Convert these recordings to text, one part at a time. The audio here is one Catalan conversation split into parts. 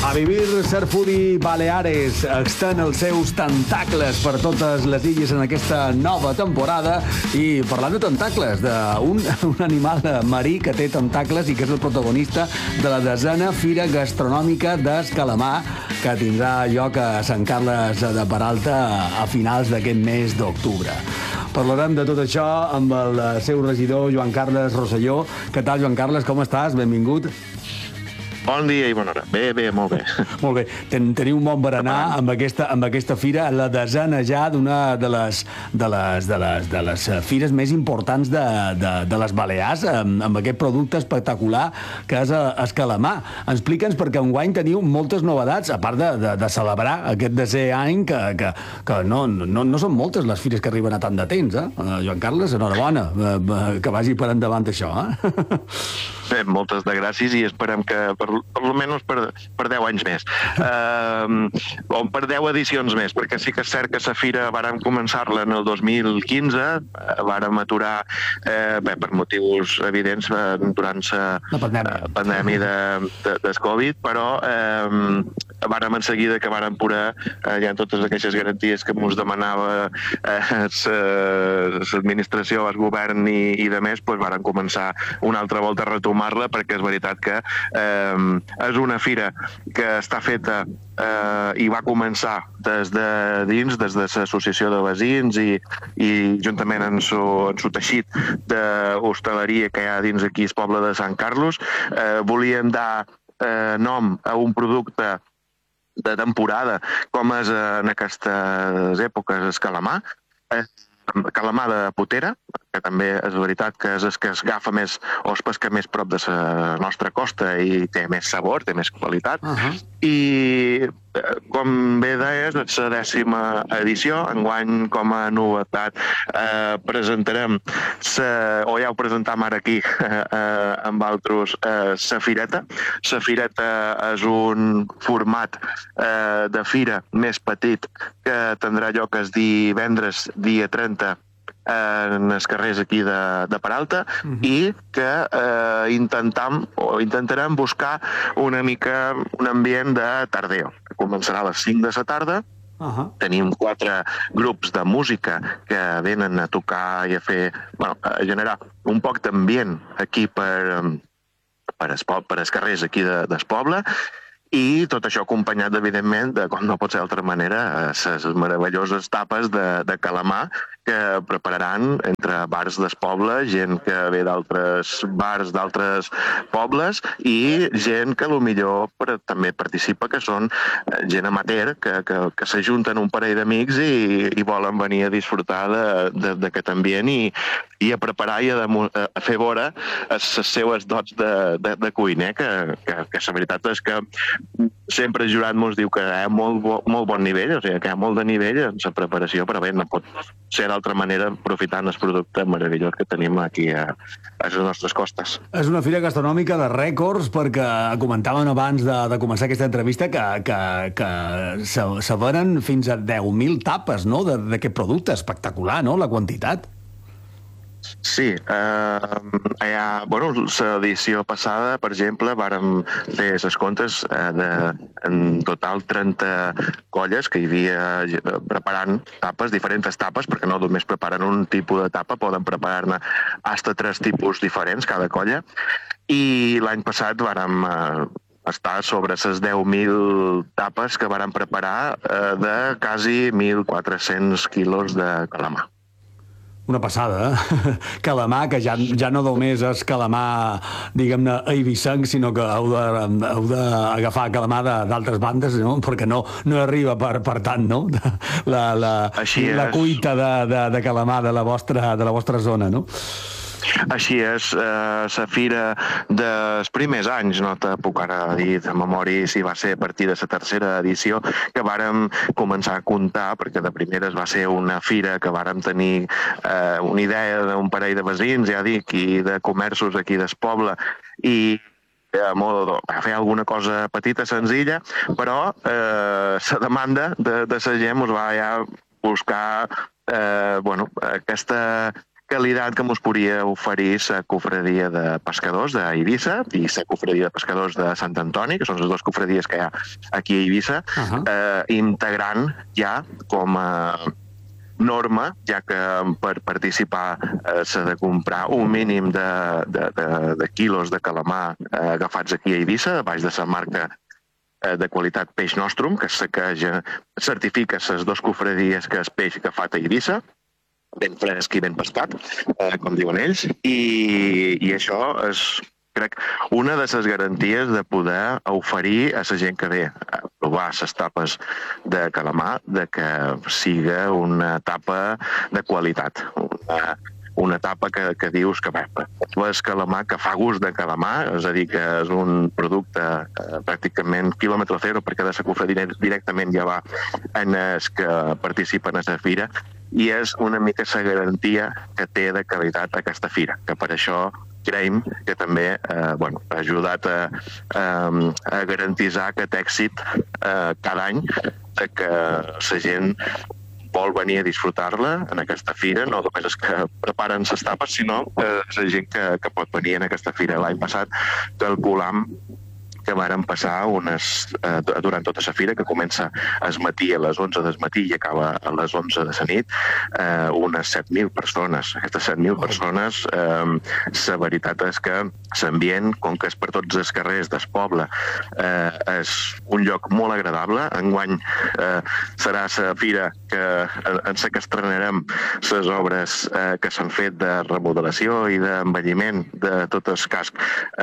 A vivir Surfudi Baleares extén els seus tentacles per totes les illes en aquesta nova temporada i parlant de tentacles, d'un animal marí que té tentacles i que és el protagonista de la 10a Fira Gastronòmica d'Escalamar que tindrà lloc a Sant Carles de Peralta a finals d'aquest mes d'octubre. Parlarem de tot això amb el seu regidor Joan Carles Rosselló. Què tal, Joan Carles? Com estàs? Benvingut. Bon dia i bona hora. Bé, molt bé. Molt bé. Teniu un bon berenar amb aquesta fira, la 10a ja d'una de les fires més importants de les Balears, amb aquest producte espectacular que és Escalamar. Explica'ns, perquè enguany teniu moltes novetats, a part de celebrar aquest 10è any, que no són moltes les fires que arriben a tant de temps, Joan Carles, enhorabona, que vagi per endavant això, Bé, moltes de gràcies i esperem que per almenys per 10 anys més. O per 10 edicions més, perquè sí que és cert que la fira vàrem començar-la en el 2015, vàrem aturar, per motius evidents, durant la pandèmia del Covid, però vàrem en seguida que vàrem poder, hi ha totes aquestes garanties que ens demanava l'administració, el govern i de més, doncs vàrem començar una altra volta a retomar-la, perquè és veritat que és una fira que està feta i va començar des de dins, des de l'associació de veïns i juntament amb el teixit d'hostaleria que hi ha dins aquí al poble de Sant Carlos. Volíem dar nom a un producte de temporada, com és en aquestes èpoques Escalamar, calamar de potera, que també és veritat que és el que es agafa més o es pesca més prop de la nostra costa i té més sabor, té més qualitat. I, com bé deies, és la 10a edició. Enguany, com a novetat, presentarem, o ja ho presentàvem ara aquí amb altres, la fireta. La fireta és un format de fira més petit que tindrà lloc el divendres, dia 30, en els carrers aquí de Peralta, i que intentarem buscar una mica un ambient de tardeo. Començarà a les 5 de la tarda. Tenim 4 grups de música que venen a tocar i a fer, a generar un poc d'ambient aquí per els carrers aquí del poble. I tot això acompanyat, evidentment, com no pot ser d'altra manera, les meravelloses tapes de calamar que prepararan entre bars del poble, gent que ve d'altres bars d'altres pobles i gent que potser també participa, que són gent amateur, que s'ajunten un parell d'amics i volen venir a disfrutar d'aquest ambient i a preparar i a fer veure les seues dots de cuiner, que la veritat és que sempre el jurat ens diu que hi ha molt bon nivell, o sigui, que hi ha molt de nivell en la preparació, però bé, no pot ser d'altra manera aprofitant el producte meravellós que tenim aquí a les nostres costes. És una fira gastronòmica de rècords, perquè comentàvem abans de començar aquesta entrevista que se venen fins a 10.000 tapes, no?, d'aquest producte. Espectacular, no?, la quantitat. Sí, l'edició passada, per exemple, vàrem fer les comptes en total 30 colles que hi havia preparant tapes, diferents tapes, perquè no només preparen un tipus de tapa, poden preparar-ne fins a 3 tipus diferents cada colla, i l'any passat vàrem estar sobre les 10.000 tapes que vàrem preparar de quasi 1.400 quilos de calamar. Una passada, calamar, que ja no només és calamar, diguem-ne, eivissenc, sinó que heu d'agafar calamar d'altres bandes, no?, perquè no arriba per tant, no?, la cuita de calamar de la vostra zona, no? Així és, la fira dels primers anys, no te puc ara dir de memòria si va ser a partir de la 3a edició, que vàrem començar a comptar, perquè de primeres va ser una fira que vàrem tenir una idea d'un parell de veïns, ja dic, i de comerços aquí del poble, i a fer alguna cosa petita, senzilla, però la demanda de la gent ens va ja buscar aquesta qualitat que ens podria oferir la cofradia de pescadors d'Eivissa i la cofradia de pescadors de Sant Antoni, que són les dues cofradies que hi ha aquí a Eivissa, integrant ja com a norma, ja que per participar s'ha de comprar un mínim de quilos de calamar agafats aquí a Eivissa, baix de la marca de qualitat Peix Nostrum, que és la que certifica les dues cofradies que és peix agafat a Eivissa, ben fresc i ben pescat, com diuen ells, i això és, crec, una de les garanties de poder oferir a la gent que ve a provar les tapes de calamar, de que siga una tapa de qualitat, una tapa que dius que és calamar que fa gust de calamar, és a dir, que és un producte pràcticament quilòmetre zero, perquè de la cofradia directament ja va en els que participen a la fira, i és una mica la garantia que té de qualitat aquesta fira, que per això creiem que també ha ajudat a garantitzar aquest èxit cada any, que la gent vol venir a disfrutar-la en aquesta fira, no només els que preparen les tapes, sinó la gent que pot venir en aquesta fira. L'any passat calculam que varen passar durant tota la fira, que comença al matí a les 11 del matí i acaba a les 11 de la nit, unes 7.000 persones. Aquestes 7.000 persones, la veritat és que l'ambient, com que és per tots els carrers del poble, és un lloc molt agradable. Enguany serà la fira en la que estrenarem les obres que s'han fet de remodelació i d'envelliment de tot el casc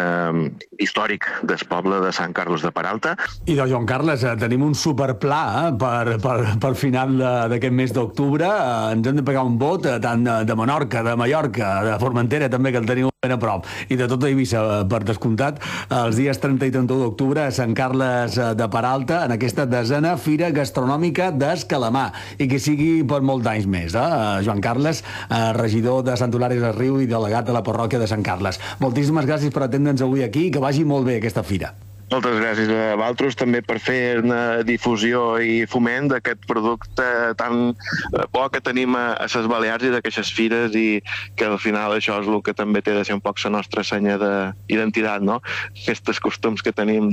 històric del poble de Sant Carles de Peralta. I de Joan Carles, tenim un superpla per final d'aquest mes d'octubre. Ens hem de pegar un vot tant de Menorca, de Mallorca, de Formentera també, que el teniu ben a prop, i de tota Eivissa, per descomptat, els dies 30 i 31 d'octubre a Sant Carles de Peralta, en aquesta 10a Fira Gastronòmica d'Escalamar, i que sigui per molts anys més. Joan Carles, regidor de Sant Hilari del Riu i delegat de la parròquia de Sant Carles. Moltíssimes gràcies per atendre'ns avui aquí i que vagi molt bé aquesta fira. Moltes gràcies a vosaltres també per fer una difusió i foment d'aquest producte tan bo que tenim a les Balears i d'aquestes fires, i que al final això és el que també té de ser un poc la nostra senya d'identitat, no? Aquests costums que tenim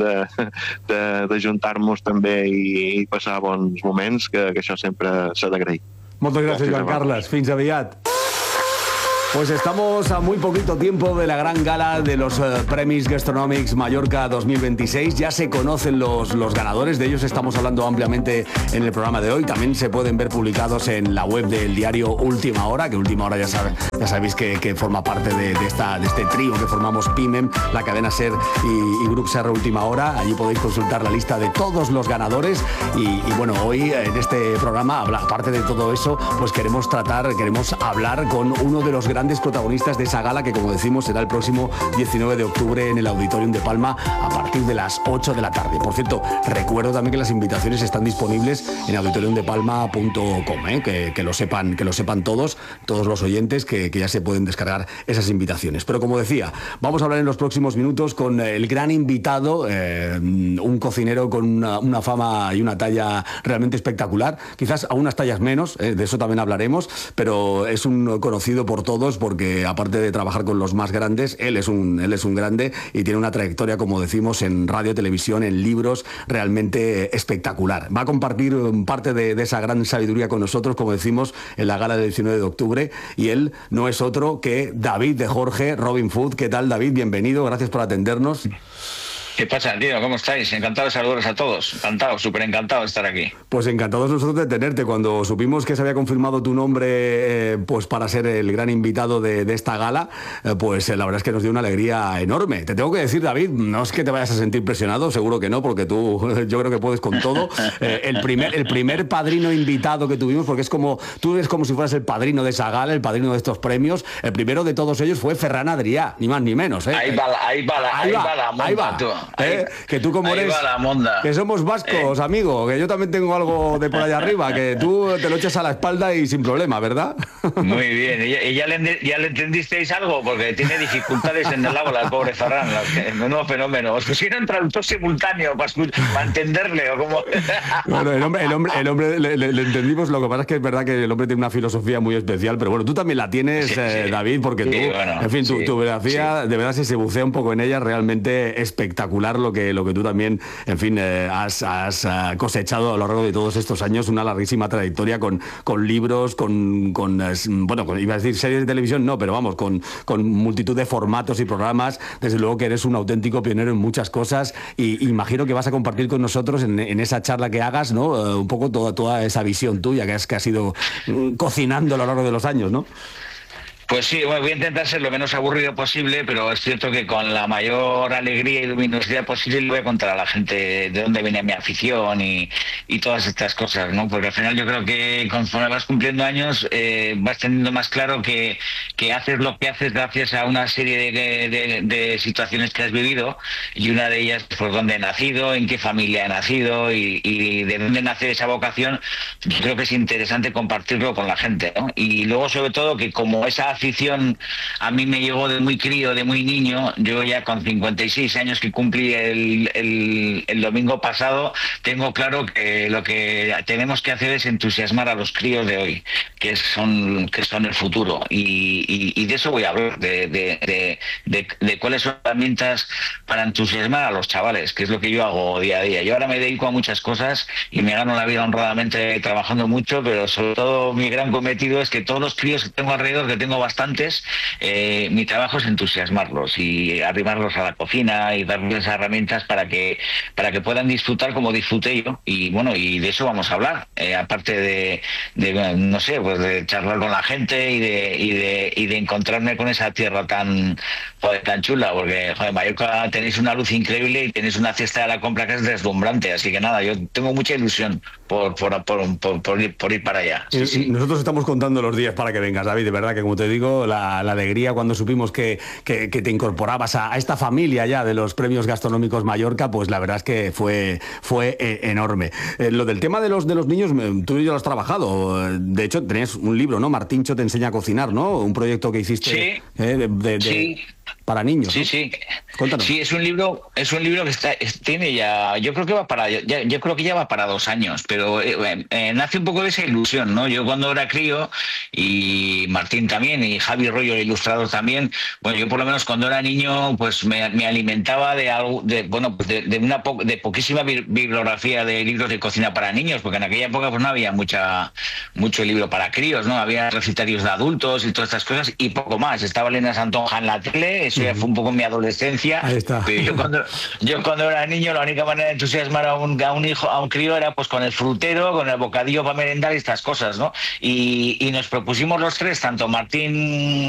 d'ajuntar-nos també i passar bons moments, que això sempre s'ha d'agrair. Moltes gràcies, Joan Carles. Fins aviat. Pues estamos a muy poquito tiempo de la gran gala de los Premis Gastronòmics Mallorca 2026. Ya se conocen los ganadores, de ellos estamos hablando ampliamente en el programa de hoy. También se pueden ver publicados en la web del diario Última Hora, que Última Hora ya sabéis que forma parte de este trío que formamos PIMEM, la cadena SER y Grup SER Última Hora. Allí podéis consultar la lista de todos los ganadores y bueno, hoy en este programa, aparte de todo eso, pues queremos hablar con uno de los grandes protagonistas de esa gala, que como decimos será el próximo 19 de octubre en el Auditorium de Palma a partir de las 8 de la tarde. Por cierto, recuerdo también que las invitaciones están disponibles en auditoriumdepalma.com, que lo sepan todos los oyentes, que ya se pueden descargar esas invitaciones. Pero como decía, vamos a hablar en los próximos minutos con el gran invitado, un cocinero con una fama y una talla realmente espectacular, quizás a unas tallas menos, de eso también hablaremos, pero es un conocido por todos, porque aparte de trabajar con los más grandes, él es un grande y tiene una trayectoria, como decimos, en radio, televisión, en libros, realmente espectacular. Va a compartir parte de esa gran sabiduría con nosotros, como decimos, en la gala del 19 de octubre, y él no es otro que David de Jorge, Robin Food. ¿Qué tal, David? Bienvenido, gracias por atendernos. ¿Qué pasa, tío? ¿Cómo estáis? Encantado de saludaros a todos. Encantado, súper encantado de estar aquí. Pues encantados nosotros de tenerte. Cuando supimos que se había confirmado tu nombre pues para ser el gran invitado de esta gala, pues la verdad es que nos dio una alegría enorme. Te tengo que decir, David, no es que te vayas a sentir presionado, seguro que no, porque tú yo creo que puedes con todo. El primer padrino invitado que tuvimos, porque tú eres como si fueras el padrino de esa gala, el padrino de estos premios. El primero de todos ellos fue Ferran Adrià, ni más ni menos. Ahí va la monta, tú. Que tú como ahí eres... va la monda. Que somos vascos, amigo, que yo también tengo algo de por allá arriba, que tú te lo echas a la espalda y sin problema, ¿verdad? Muy bien. ¿Y ya le entendisteis algo? Porque tiene dificultades en el habla, el pobre Ferran. Menudo fenómeno. ¿Os pusieron traductor simultáneo para entenderle o cómo? Bueno, el hombre le entendimos. Lo que pasa es que es verdad que el hombre tiene una filosofía muy especial, pero bueno, tú también la tienes, sí, David, porque tú, bueno, en fin, tu biografía, de verdad, si se bucea un poco en ella, realmente espectacular lo que tú también, en fin, has cosechado a lo largo de todos estos años, una larguísima trayectoria con libros, bueno, iba a decir series de televisión, no, pero vamos, con multitud de formatos y programas. Desde luego que eres un auténtico pionero en muchas cosas y imagino que vas a compartir con nosotros en esa charla que hagas, ¿no? Un poco toda esa visión tuya que has ido cocinando a lo largo de los años, ¿no? Pues sí, bueno, voy a intentar ser lo menos aburrido posible, pero es cierto que con la mayor alegría y luminosidad posible le voy a contar a la gente de dónde viene mi afición y todas estas cosas, ¿no? Porque al final yo creo que conforme vas cumpliendo años vas teniendo más claro que haces lo que haces gracias a una serie de situaciones que has vivido, y una de ellas por dónde he nacido, en qué familia he nacido y de dónde nace esa vocación. Yo creo que es interesante compartirlo con la gente, ¿no? Y luego sobre todo que como esa afición a mí me llegó de muy crío, de muy niño, yo ya con 56 años que cumplí el domingo pasado, tengo claro que lo que tenemos que hacer es entusiasmar a los críos de hoy, que son el futuro, y de eso voy a hablar, de cuáles son las herramientas para entusiasmar a los chavales, que es lo que yo hago día a día. Yo ahora me dedico a muchas cosas y me gano la vida honradamente trabajando mucho, pero sobre todo mi gran cometido es que todos los críos que tengo alrededor, que tengo bastantes, mi trabajo es entusiasmarlos y arrimarlos a la cocina y darles herramientas para que puedan disfrutar como disfruté yo, y bueno, y de eso vamos a hablar, aparte de no sé, pues de charlar con la gente y de encontrarme con esa tierra tan chula, porque joder, Mallorca tenéis una luz increíble y tenéis una cesta de la compra que es deslumbrante, así que nada, yo tengo mucha ilusión por ir para allá. Sí. Nosotros estamos contando los días para que vengas, David, de verdad que, como te digo, la alegría cuando supimos que te incorporabas a esta familia ya de los premios gastronómicos Mallorca, pues la verdad es que fue enorme. Lo del tema de los niños, tú y yo lo has trabajado. De hecho, tenías un libro, ¿no? Martíncho te enseña a cocinar, ¿no? Un proyecto que hiciste, sí. Sí. Para niños, sí, ¿no? Sí. Cuéntanos. Sí, es un libro que tiene ya, yo creo que ya va para 2 años, pero nace un poco de esa ilusión, ¿no? Yo cuando era crío, y Martín también, y Javi Rollo, el ilustrador también, bueno, yo por lo menos cuando era niño, pues me alimentaba de algo, de poquísima bibliografía de libros de cocina para niños, porque en aquella época pues no había mucho libro para críos, ¿no? Había recetarios de adultos y todas estas cosas, y poco más. Estaba Elena Santonja en la tele, eso ya fue un poco mi adolescencia. Ahí está. Pero yo cuando era niño, la única manera de entusiasmar a un crío era pues con el frutero, con el bocadillo para merendar y estas cosas, ¿no? Y nos propusimos los tres, tanto Martín